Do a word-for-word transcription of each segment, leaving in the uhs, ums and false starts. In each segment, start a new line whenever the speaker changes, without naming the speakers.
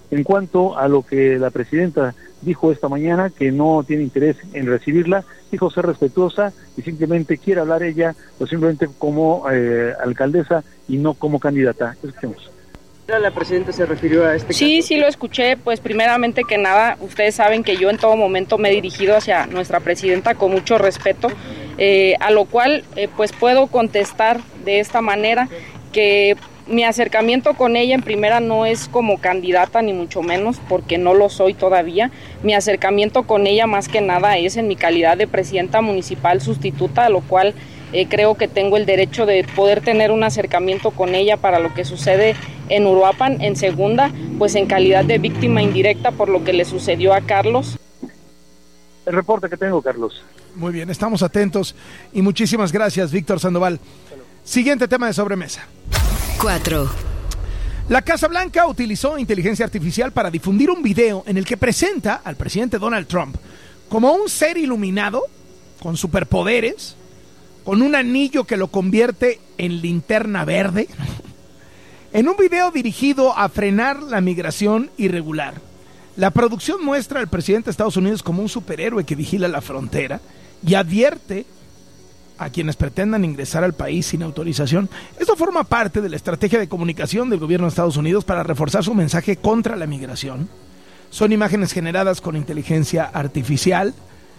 En cuanto a lo que la presidenta dijo esta mañana, que no tiene interés en recibirla, dijo ser respetuosa y simplemente quiere hablar ella, pues simplemente como eh, alcaldesa y no como candidata. Escuchemos.
¿La presidenta se refirió a este
Sí,
caso?
sí lo escuché. Pues primeramente que nada, ustedes saben que yo en todo momento me he dirigido hacia nuestra presidenta con mucho respeto, eh, a lo cual eh, pues puedo contestar de esta manera que mi acercamiento con ella en primera no es como candidata ni mucho menos, porque no lo soy todavía. Mi acercamiento con ella más que nada es en mi calidad de presidenta municipal sustituta, a lo cual eh, creo que tengo el derecho de poder tener un acercamiento con ella para lo que sucede en Uruapan. En segunda, pues en calidad de víctima indirecta por lo que le sucedió a Carlos.
El reporte que tengo, Carlos.
Muy bien, estamos atentos y muchísimas gracias, Víctor Sandoval. Siguiente tema de sobremesa.
cuatro.
La Casa Blanca utilizó inteligencia artificial para difundir un video en el que presenta al presidente Donald Trump como un ser iluminado, con superpoderes, con un anillo que lo convierte en linterna verde, en un video dirigido a frenar la migración irregular. La producción muestra al presidente de Estados Unidos como un superhéroe que vigila la frontera y advierte a quienes pretendan ingresar al país sin autorización. Esto forma parte de la estrategia de comunicación del gobierno de Estados Unidos para reforzar su mensaje contra la migración. Son imágenes generadas con inteligencia artificial.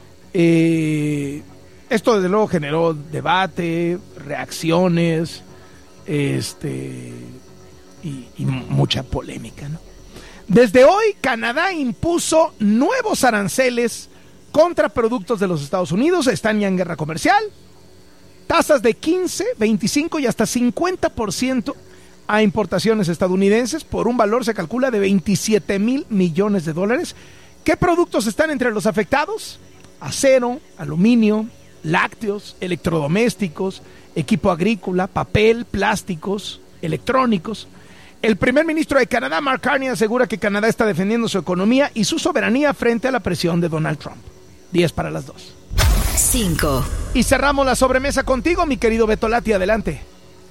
Eh, esto desde luego generó debate, reacciones, este, y, y mucha polémica, ¿no? Desde hoy, Canadá impuso nuevos aranceles contra productos de los Estados Unidos. Están ya en guerra comercial. Tasas de quince, veinticinco y hasta cincuenta por ciento a importaciones estadounidenses por un valor, se calcula, de veintisiete mil millones de dólares. ¿Qué productos están entre los afectados? Acero, aluminio, lácteos, electrodomésticos, equipo agrícola, papel, plásticos, electrónicos. El primer ministro de Canadá, Mark Carney, asegura que Canadá está defendiendo su economía y su soberanía frente a la presión de Donald Trump. diez para las dos.
cinco.
Y cerramos la sobremesa contigo, mi querido Betolati, adelante.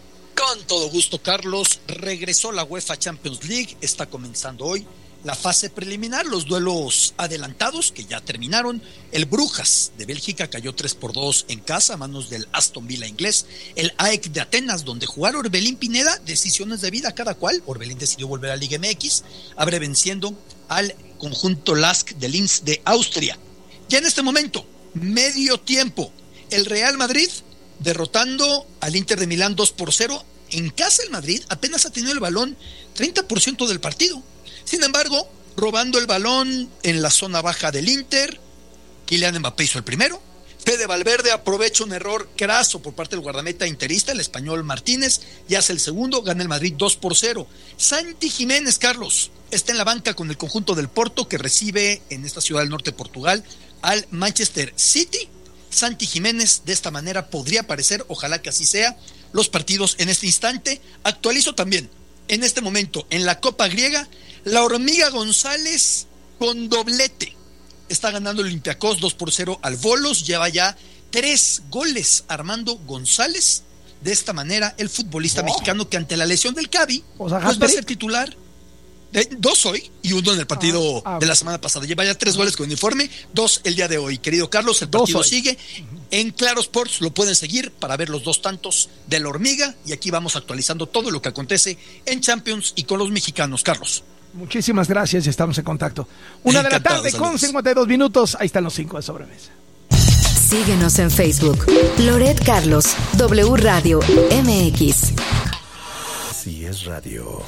Con todo gusto, Carlos. Regresó la UEFA Champions League, está comenzando hoy la fase preliminar, los duelos adelantados que ya terminaron. El Brujas de Bélgica cayó tres por dos en casa a manos del Aston Villa inglés. El A E C de Atenas, donde jugar Orbelín Pineda, decisiones de vida cada cual. Orbelín decidió volver a Liga M X, abre venciendo al conjunto Lask de Linz de Austria. Ya en este momento, medio tiempo, el Real Madrid derrotando al Inter de Milán dos por cero. En casa el Madrid apenas ha tenido el balón treinta por ciento del partido. Sin embargo, robando el balón en la zona baja del Inter, Kylian Mbappé hizo el primero. Fede Valverde aprovecha un error craso por parte del guardameta interista, el español Martínez, y hace el segundo, gana el Madrid dos por cero. Santi Jiménez, Carlos, está en la banca con el conjunto del Porto, que recibe en esta ciudad del norte de Portugal al Manchester City. Santi Jiménez de esta manera podría aparecer, ojalá que así sea, los partidos en este instante. Actualizo también, en este momento, en la Copa Griega, la Hormiga González con doblete. Está ganando el Olympiacos dos por cero al Volos, lleva ya tres goles Armando González. De esta manera, el futbolista oh. mexicano que ante la lesión del Cavi, o sea, pues va a ser titular. De, dos hoy y uno en el partido ah, ah, de la semana pasada. Lleva ya tres goles con uniforme, dos el día de hoy. Querido Carlos, el partido sigue. En Claro Sports lo pueden seguir para ver los dos tantos de la Hormiga. Y aquí vamos actualizando todo lo que acontece en Champions y con los mexicanos, Carlos.
Muchísimas gracias y estamos en contacto. Una de la tarde con cincuenta y dos minutos. Ahí están los cinco de sobremesa.
Síguenos en Facebook. Loret Carlos, W Radio M X.
Si es radio,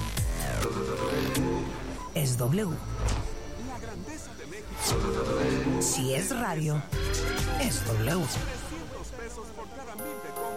es W. La grandeza de México. Si es radio, es W.